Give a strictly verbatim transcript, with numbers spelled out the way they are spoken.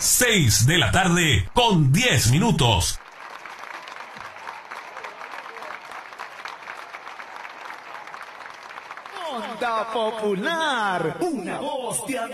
seis de la tarde con diez minutos. Onda Popular, una voz de